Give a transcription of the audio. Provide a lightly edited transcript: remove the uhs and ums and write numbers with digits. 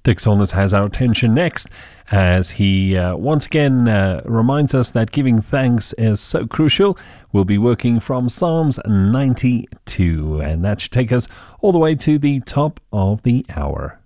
Dick Saunders has our attention next as he once again reminds us that giving thanks is so crucial. We'll be working from Psalms 92, and that should take us all the way to the top of the hour.